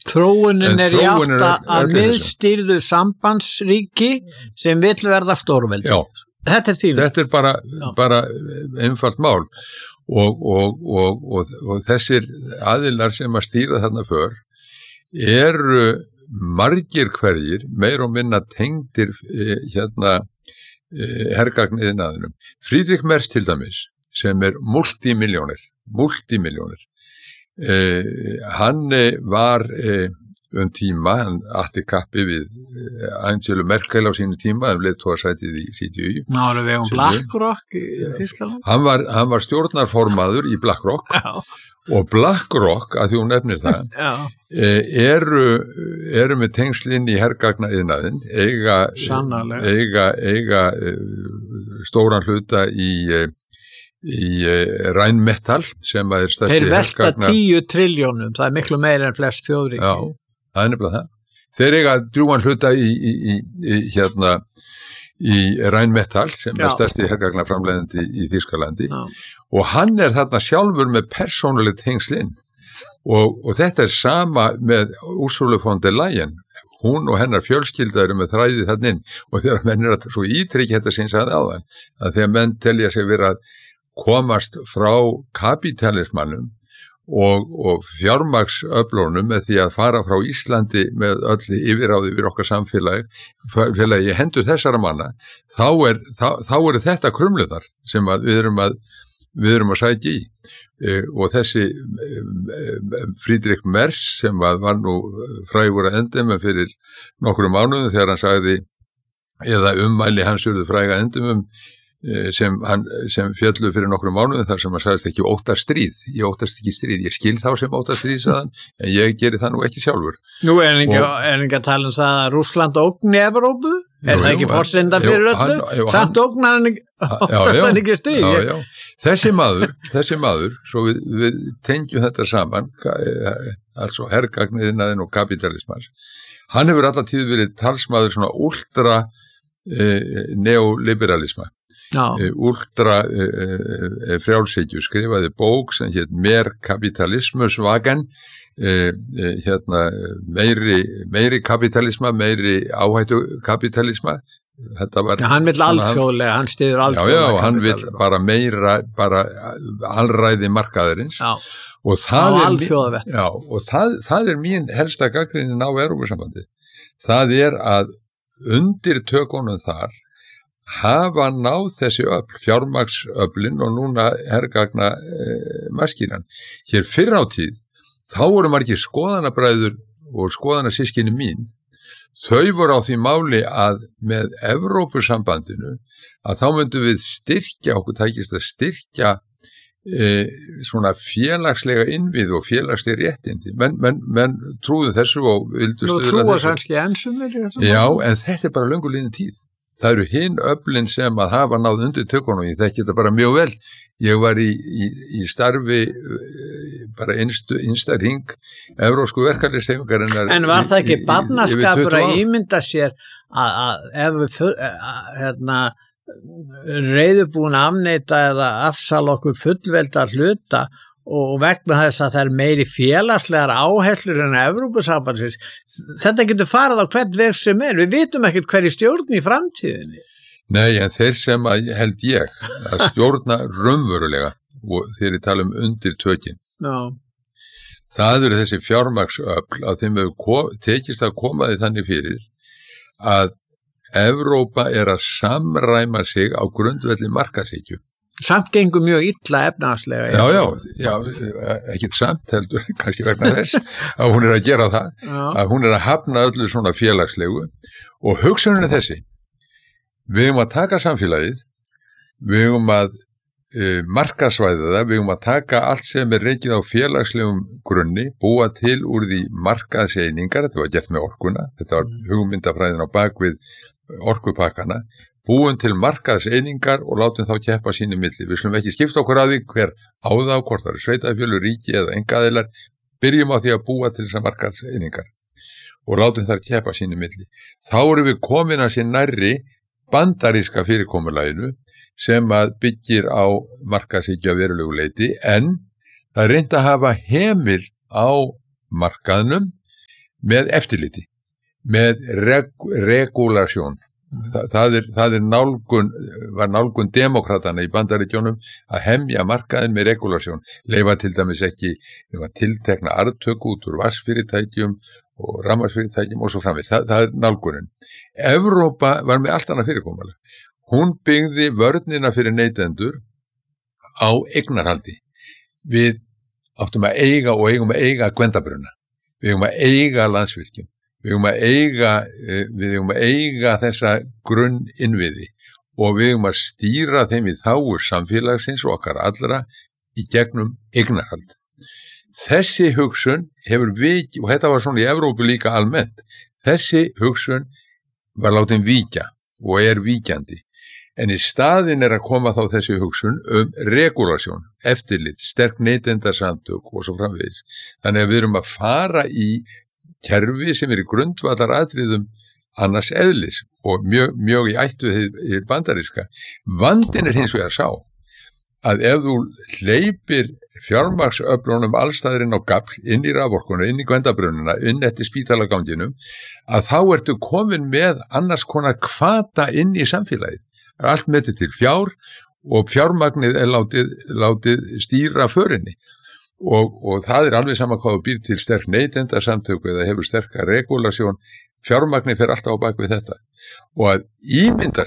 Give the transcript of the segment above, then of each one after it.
Þróunin í átt að miðstýrðu sambandsríki sem vill verða stórveldi. Já. Þetta er þín. Þetta er bara einfalt mál og þessir aðilar sem að stýra þarna för eru margir hverjir meir og minna tengdir hergagniðnaðinum. Friedrich Merz til dæmis sem er multimilljónir. Hann var tíma, hann átti kappi við Angelu Merkel á sínu tíma, hann leiðtogasætið í CDU. Náðu við BlackRock í Þýskalandi? Hann var stjórnarformaður í BlackRock. Já. Og BlackRock, að því hún nefnir það, eru með tengslinn í hergagniðnaðinn, eiga stóran hluta í Rheinmetall sem að stærsti Þeir velta 10 trilljónum, það er miklu meira en flest þjóðríki. Já, það er nefnilega það. Þeir eiga drjúgan hluta í Rheinmetall sem er stærsti hergagnaframleiðandi í Þýskalandi og hann er þarna sjálfur með persónulegt tengslinn og þetta er sama með Ursula von der Leyen. Hún og hennar fjölskylda eru með þræði þarna inn og þegar menn er að svo ítrykki þetta síns aðan að þegar menn telja sig vera að komast frá kapitalismannum og fjármagnsöflunum með því að fara frá Íslandi með öll yfirráði yfir okkar samfélagi hendur þessara manna, þá eru þetta krumluðar sem að við erum að sækja í. Og þessi Friedrich Merz sem var nú frægur að endemum fyrir nokkrum mánuðum þegar hann sagði eða ummæli hans urðu fræga endemum sem fjallu fyrir nokkrum mánuðum þar sem hann sagðist ekki óttast stríð. Ég óttast ekki stríð, ég skil þá sem óttast stríð sagðan, en ég geri það nú ekki sjálfur. Nú er ekki að tala um það að Rússland ógni Evrópu? Er það ekki forsenda fyrir öllu? Samt ógnar hann óttast hann ekki stríð? Já. Þessi maður, svo við tengjum þetta saman, altså hergagniðnaðinn og kapitalismans, hann hefur alla tíð verið talsmaður svona ultra neoliberalisma. Ultra frjálshyggju, skrifaði bók sem hét Mer kapitalismusvagen, meiri kapitalisma, meiri áhættu kapitalisma. Hann vill alþjóðlega, hann styður alþjóðlega. Já, hann vill bara meira, bara alræði markaðarins. Og það er mín helsta gagnrýnin á Evrópusambandið. Það er að undir tökunum þar hafa náð þessi fjármagnsöflin og núna hergagna maskínan. Hér fyrr á tíð, þá voru margir skoðanabræður og skoðanasystkini mín, þau voru á því máli að með Evrópusambandinu að þá myndum við okkur tækist að styrkja svona félagslega innvið og félagslega réttindi. Menn trúðu þessu og vildu stuðla þessu. Nú trúa kannski ensumir? Já, en þetta er bara löngu liðin tíð. Það eru hinn öflin sem að hafa náð undir tökunum, ég þekki þetta bara mjög vel. Ég var í starfi bara innsta hring evrópsku verkalýðshreyfingarinnar. En var það ekki barnaskapur að ímynda sér að ef við reiðubúin afneita eða afsala okkur fullvelda hluta og vegna þess að það er meiri félagslegar áherslur en Evrópusambandsins, þetta getur farið á hvern veg sem er. Við vitum ekkert hverju stjórn í framtíðinni. Nei, en þeir sem held ég að stjórna raunverulega og þeir tala undir tökin. Já. Það eru þessi fjármagnsöfl að þeim hefur tekist að koma því þannig fyrir að Evrópa er að samræma sig á grundvelli markaðshyggju. Samt gengur mjög illa efnahagslega. Já, ekkert samt heldur, kannski vegna þess að hún er að gera það, að hún er að hafna öllu svona félagslegu og hugsunin er þessi. Við eigum að taka samfélagið, við eigum að markaðsvæða það, við eigum að taka allt sem er rekið á félagslegum grunni, búa til úr því markaðseiningar, þetta var gert með orkuna, þetta var hugmyndafræðin á bakvið orkupakkana, búin til markaðseiningar og látum þá keppa sínu milli. Við slum ekki skipta okkur að því hver á þá, hvort það eru sveitarfélög, ríki eða einkaaðilar, byrjum á því að búa til þessar markaðseiningar og látum þar keppa sínu milli. Þá erum við komin að sér nærri bandaríska fyrirkomulaginu sem að byggir á markaðshyggju að verulegu leyti, en það er reynt að hafa hemil á markaðnum með eftirliti, með regulasjón. Það er nálgun demokratana í Bandaríkjónum að hemja markaðin með regulasjón, leyfa til dæmis ekki tiltekna arðtöku út úr vatnsfyrirtækjum og rafmagnsfyrirtækjum og svo framvegis. Það er nálgunin. Evrópa var með allt annað fyrirkomulag. Hún byggði vörnina fyrir neytendur á eignarhaldi. Við áttum að eiga og eigum að eiga Gvendabrunna. Við eigum að eiga Landsvirkjun. Við eigum að eiga þessa grunninnviði og við eigum að stýra þeim í þágu samfélagsins og okkar allra í gegnum eignarhald. Þessi hugsun hefur vikið, og þetta var svona í Evrópu líka almennt, þessi hugsun var látin víkja og er víkjandi. En í staðin er að koma þá þessi hugsun regulasjón, eftirlit, sterk neytendasamtök og svo framvegis. Þannig að við erum að fara í kerfi sem er í grundvallar atriðum annars eðlis og mjög í ættu í bandaríska. Vandinn er hins vegar sá að ef þú hleypir fjármagnsöflunum allstaðurinn á gafl inn í raforkuna, inn í Gvendabrunna, inn eftir spítalaganginum, að þá ertu komin með annars konar hvata inn í samfélagið. Allt með til fjár og fjármagnið er látið stýra förinni. Og það er alveg sama hvað þú býr til sterk neytendasamtöku eða hefur sterka regulasjón, fjármagni fer alltaf á bak við þetta. Og að ímynda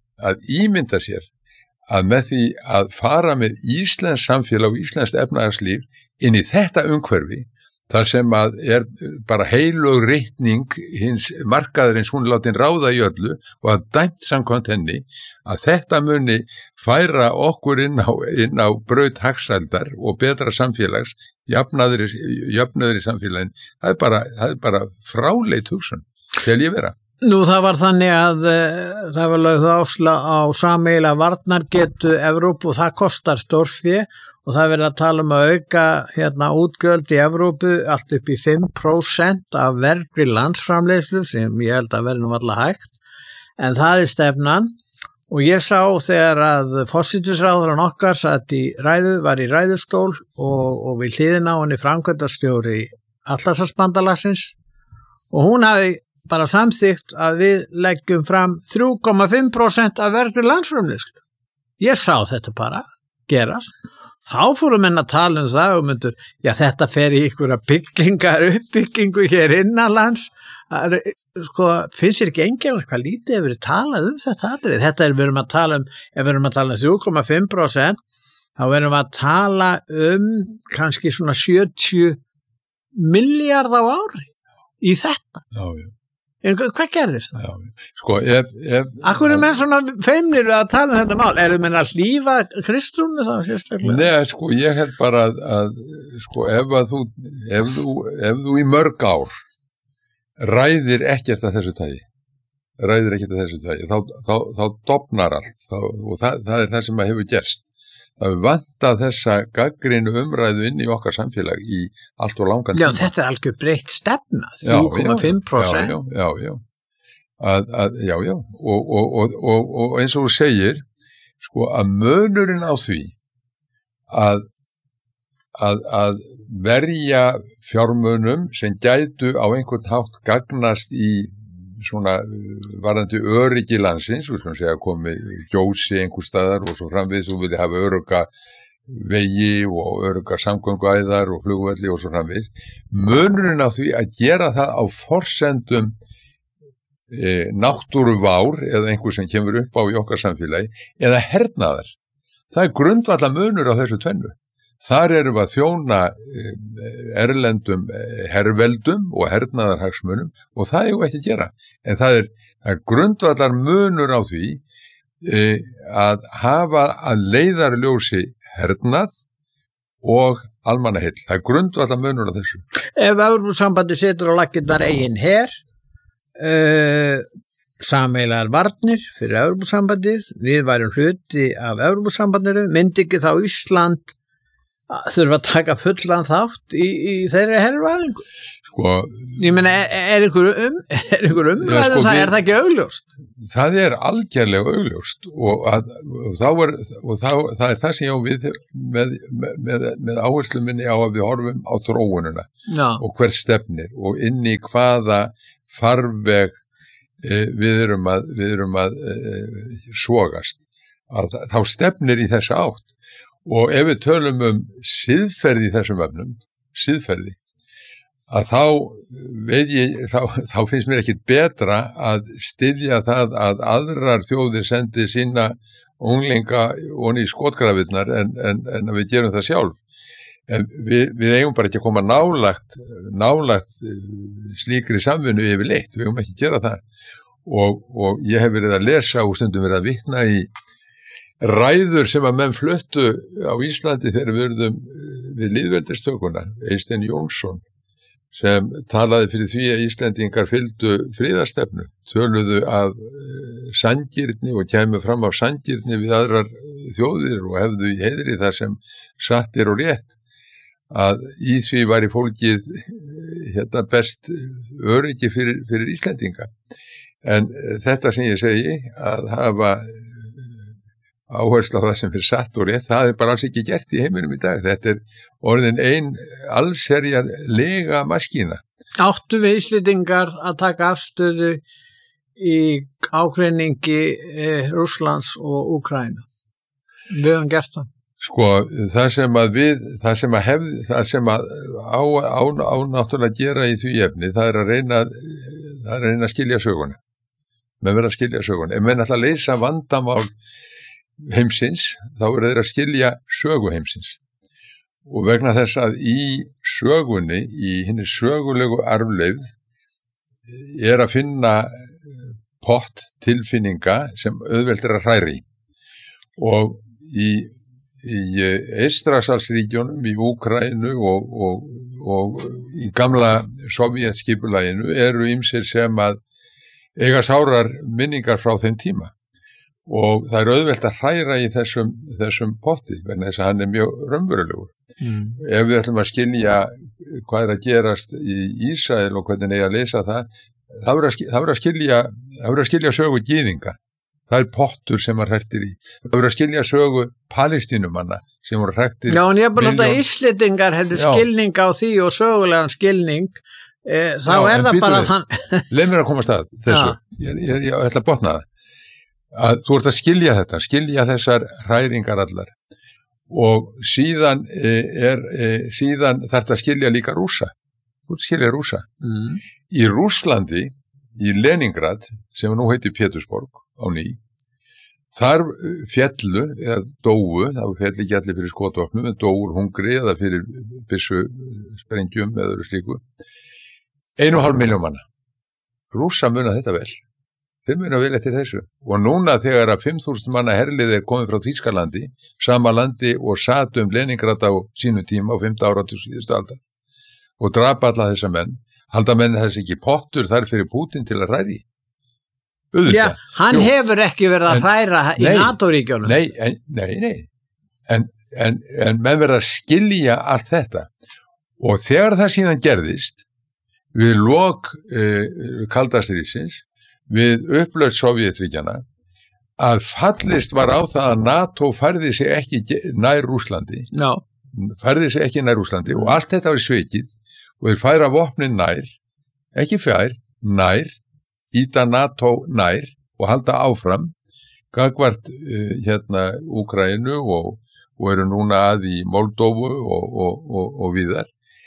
sér að með því að fara með íslenskt samfélag og íslenskt efnahagslíf inn í þetta umhverfi, þar sem að er bara heilög reikning hins markaðarins, hún er látin ráða í öllu og að dæmt samkvæmt henni, að þetta muni færa okkur inn á braut hagsældar og betra samfélags, jöfnuður í samfélagin, það er bara fráleit hugsun, til ég vera. Nú það var þannig að það var lögð áhersla á sameiginlega varnargetu Evrópu og það kostar stórfé og það verið að tala um að auka útgjöld í Evrópu allt upp í 5% af vergri landsframleiðslu sem ég held að verði nú alla hægt, en það er stefnan. Og ég sá þegar að forsætisráðherrann okkar var í ræðustól og við hliðina á henni framkvæmdastjóri Atlantshafsbandalagsins og hún hafi bara samþykkt að við leggjum fram 3,5% af vergri landsframleiðslu. Ég sá þetta bara gerast. Þá fórum menn að tala um það og myndur, já þetta fer í einhverja uppbyggingu hér innanlands. Sko, finnst þér ekki engilega hvað lítið hefur verið talað um þetta atrið? Þetta við erum að tala um, ef við erum að tala um 3,5%, þá erum við að tala um kannski svona 70 milljarð á ári í þetta. Já, já. En hvað gerðist það? Já, sko, Akkur er menn svona feimnir við að tala um þetta mál? Er þið menn að hlífa Kristrúnu þá sérstaklega? Nei, sko, ég held bara að sko, ef þú í mörg ár ræðir ekkert af þessu tagi, þá dofnar allt, og það er það sem að hefur gerst. Það vanta þessa gagnrýnu umræðu inn í okkar samfélag í allt og langan tíma. Já, þetta er algjör breytt stefna, 3,5%. Já. Og eins og þú segir, sko, að munurinn á því að verja fjármunum sem gætu á einhvern hátt gagnast í svona varðandi öryggi landsins, við skulum segja komi gjósi einhver staðar og svo framvegis og vilja hafa örugga vegi og örugga samgönguæðar og flugvelli og svo framvegis. Munurinn á því að gera það á forsendum náttúruvár eða einhver sem kemur upp á í okkar samfélagi eða hernaðar. Það er grundvallar munur á þessu tvennu. Þar erum við að þjóna erlendum herveldum og hernaðarhagsmunum og það er ekki að gera. En það er grundvallar munur á því að hafa að leiðarljósi hernað og almannaheill. Það er grundvallar munur á þessu. Ef Evrópusambandið setur á laggirnar eigin her, sameiginlegar varnir fyrir Evrópusambandið, við værum hluti af Evrópusambandinu, myndi ekki þá Ísland þurfa að taka fullan þátt í þeirri hervæðingu? Sko, ég meina, er einhver umræðu, sko, er það ekki augljóst? Það er algjörlega augljóst og það er það sem ég á við með áherslu minni á að við horfum á þróunina og hver stefnir og inn í hvaða farveg við erum að sogast, að þá stefnir í þessa átt. Og ef við tölum siðferði í þessum efnum, siðferði, að þá finnst mér ekkit betra að styðja það að aðrar þjóðir sendi sína unglinga onni í skotgrafirnar en að við gerum það sjálf. En við eigum bara ekki að koma nálægt slíkri samvinnu yfirleitt, við eigum ekki að gera það. Og ég hef verið að lesa og stundum verið að vitna í ræður sem að menn fluttu á Íslandi þegar við verðum við lýðveldistökuna, Eysteinn Jónsson, sem talaði fyrir því að Íslendingar fylgdu friðarstefnu, töluðu af sanngirni og kæmu fram af sanngirni við aðrar þjóðir og hefðu í heiðri þar sem satt og rétt, að í því væri fólkið best öryggi fyrir Íslendinga. En þetta sem ég segi, að hafa áherslu á það sem fyrir satt og rétt, það er bara alls ekki gert í heiminum í dag. Þetta er orðin ein allsherjar lega maskína. Áttu við Íslendingar að taka afstöðu í ágreiningi Rússlands og Úkraínu? Við höfum gert það. Sko, það sem á náttúrulega gera í því efni, það er að reyna að skilja söguna. Menn verða að skilja söguna. Ef menn ætla að leysa vandamál heimsins, þá þeir að skilja sögu heimsins. Og vegna þess að í sögunni, í hinni sögulegu arfleifð, er að finna pott tilfinninga sem auðvelt er að hræra í. Og í Eystrasaltsríkjunum, í Úkraínu og í gamla sovjetskipulaginu eru ýmsir sem að eiga sárar minningar frá þeim tíma. Og það er auðvelt að hræra í þessum potti, vegna þess að hann er mjög raunverulegur. Ef við ætlum að skilja hvað er að gerast í Ísrael og hvernig eigi að lesa það, það verður að skilja sögu gyðinga. Það er pottur sem var hrættir í. Það verður að skilja sögu Palestínumanna sem voru hrættir. Já, en ég er bara að Íslendingar hefði skilning á því og sögulegan skilning, þá er það bara þann. Leið mér að komast að þessu. Ég ætla að botna það. Að þú ert að skilja þessar hræringar allar og síðan þarf að skilja líka Rússa. Þú ert að skilja Rússa. Í Rússlandi, í Leningrad, sem nú heitir Pétursborg á ný, þar féllu eða dóu, það félli ekki allir fyrir skotvopnum, en dóur hungri eða fyrir byssu sprengjum eða öðru slíku, 1,5 milljón manna. Rússa muna þetta vel. Þeir muna vel eftir þessu. Og núna þegar að 5.000 manna herlið er komið frá Þýskalandi, sama landi og sat Leningrad á sínu tíma á 5. áratug síðustu aldar og drapa alla þessa menn, halda menn þess ekki pottur þar fyrir Pútín til að hræri. Já, hann hefur ekki verið að hræra í NATO-ríkjunum. Nei. En menn verða að skilja allt þetta. Og þegar það síðan gerðist, við lok kaldastríðsins, við upplausn Sovétríkjanna, að fallist var á það að NATO færði sig ekki nær Rússlandi. Færði sig ekki nær Rússlandi og allt þetta var svikið og þeir færa vopnin nær, ekki fjær, nær, íta NATO nær og halda áfram gagvart Úkraínu og eru núna að í Moldóvu og víðar.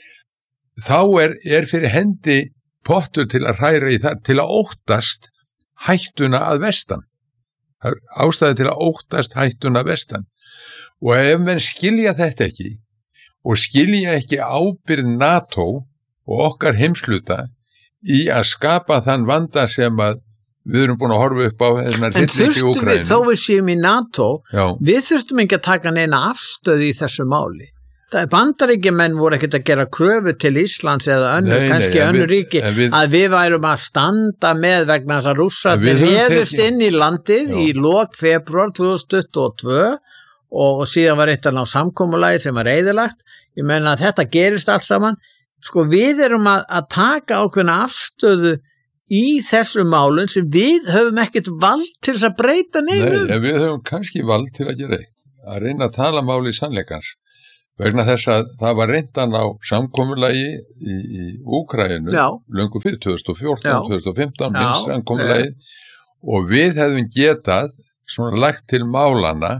Þá er fyrir hendi pottur til að hræra í það, til að óttast hættuna að vestan. Það er ástæði til að óttast hættuna að vestan. Og ef menn skilja þetta ekki og skilja ekki ábyrgð NATO og okkar heimsluta í að skapa þann vanda sem að við erum búin að horfa upp á þennan hrylling í Úkraínu. En þó við séum í NATO, við þurftum ekki að taka neina afstöðu í þessu máli. Bandaríkjamenn voru ekkert að gera kröfu til Íslands eða kannski önnur ríki að við værum að standa með vegna þess að Rússarnir réðust inn í landið í lok febrúar 2022 og síðan var eitt að ná samkomulagi sem var eyðilagt. Ég meina að þetta gerist allt saman. sko við erum að taka ákveðna afstöðu í þessu málun sem við höfum ekkert vald til þess að breyta neinu. Nei, við höfum kannski vald til að gera eitt, að reyna að tala máli sannleikans, vegna þess að það var reyndan á samkomulagi í Úkraínu löngu fyrir 2014, 2015 minnst samkomulagi og við hefðum getað svona lagt til málana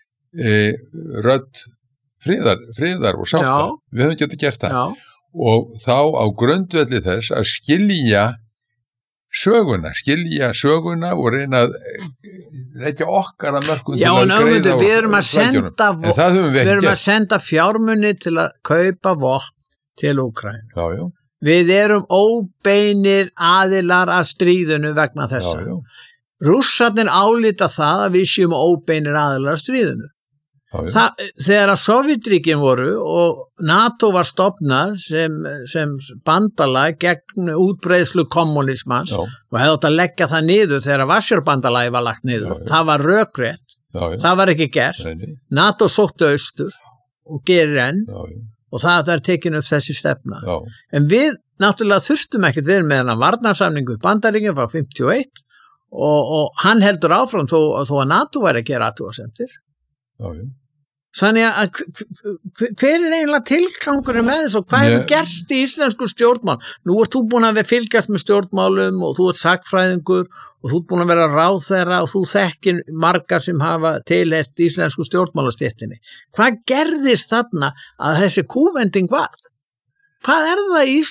rödd friðar og sátta. Við höfum getað gert það og þá á grundvelli þess að skilja söguna og reyna að leggja okkar að mörgum til að greiða við erum að senda fjármuni til að kaupa vopn til Úkraínu. Við erum óbeinir aðilar að stríðinu vegna þessa. Rússarnir álíta það að við séum óbeinir aðilar að stríðinu. Þegar að Sovétríkin voru og NATO var stofnað sem bandalag gegn útbreiðslu kommunismans og hefði átt að leggja það niður þegar Varsjárbandalagi var lagt niður. Það var rökrétt, það var ekki gert. NATO sótti austur og gerir enn og það er tekin upp þessi stefna. En við náttúrulega þurftum ekkert við með hann varnarsamningu Bandaríkjunum frá 51 og hann heldur áfram þó að NATO væri að gera athugasemdir. Þannig að hver er eiginlega tilgangurinn með þess og hvað hefur gerst í íslensku stjórnmál? Nú ert þú búin að fylgjast með stjórnmálum og þú ert sagnfræðingur og þú ert búin að vera ráðherra og þú þekkir marga sem hafa tilheyrt íslensku stjórnmálastéttinni. Hvað gerðist þarna að þessi kúvending varð? Hvað er það í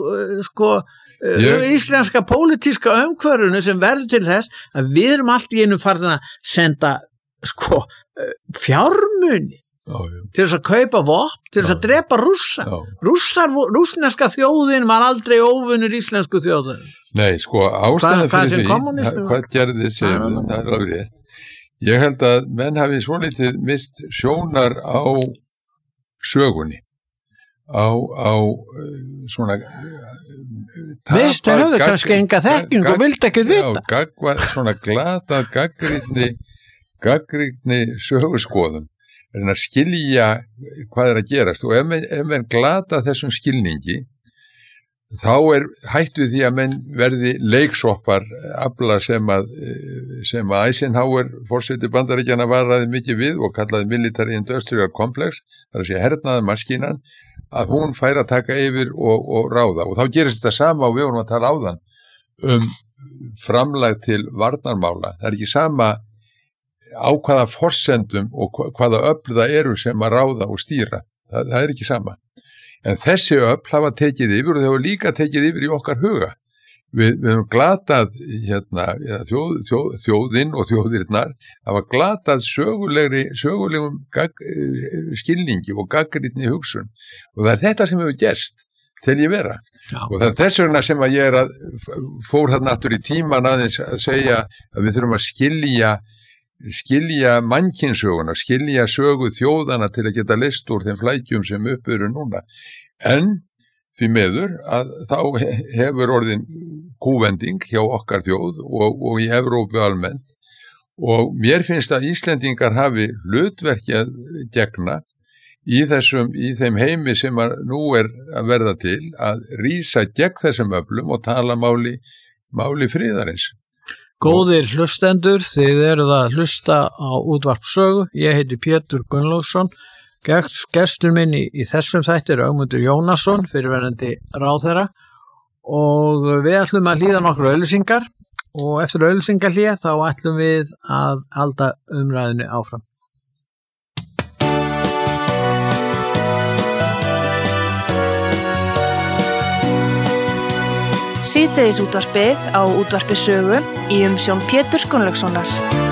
íslenska pólitíska umhverfinu sem verður til þess að við erum allt í einu farin að senda fjármuni til þess að kaupa vopn, til þess að drepa Rússa. Rússneska þjóðin var aldrei óvinnur íslensku þjóðin. Nei, ástæðan fyrir því, hvað gerði segjum, það er alveg rétt. Ég held að menn hafi svolítið mist sjónar á sögunni, á svona Vist, þeir höfðu kannski enga þekking og vildi ekki vita. Svona glata gagnrýni sögurskoðun en að skilja hvað er að gerast og ef menn glata þessum skilningi þá er hættu því að menn verði leiksoppar afla sem að Eisenhower forseti Bandaríkjanna varaði mikið við og kallaði military industrial complex, þar að segja hernaða maskínan að hún fær að taka yfir og ráða og þá gerist þetta sama og við vorum að tala áðan framlag til varnarmála. Það er ekki sama á hvaða forsendum og hvaða öfl það eru sem að ráða og stýra. Það er ekki sama. En þessi öfl hafa tekið yfir og þau hafa líka tekið yfir í okkar huga. Við höfum glatað þjóðin og þjóðirnar hafa glatað sögulegum skilningi og gagnrýni hugsun og það er þetta sem hefur gerst til ég vera. Og það er þess vegna sem að ég fór þarna aftur í tíman aðeins að segja að við þurfum að skilja mannkynssöguna, skilja sögu þjóðana til að geta leyst úr þeim flækjum sem upp eru núna. En því miður að þá hefur orðin kúvending hjá okkar þjóð og í Evrópu almennt og mér finnst að Íslendingar hafi hlutverki að gegna í þeim heimi sem nú er að verða til að rísa gegn þessum öflum og tala máli friðarins. Góðir hlustendur, þið eruð að hlusta á Útvarp Sögu. Ég heiti Pétur Gunnlaugsson. Gestur minn í þessum þætti er Ögmundur Jónasson, fyrrverandi ráðherra og við ætlum að hlýða nokkru auglýsingar og eftir auglýsingarhlé þá ætlum við að halda umræðinu áfram. Síðdegisútvarpið á Útvarpi Sögu í umsjón Péturs Gunnlaugssonar.